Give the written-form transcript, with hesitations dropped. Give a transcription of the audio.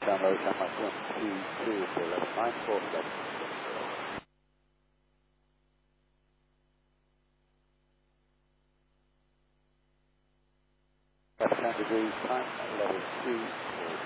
download number 122 to 11947. Left-hand degrees, time level 2.